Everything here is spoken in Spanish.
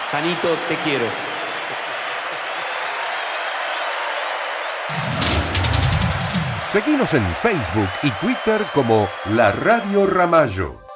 Janito, te quiero. Seguinos en Facebook y Twitter como La Radio Ramallo.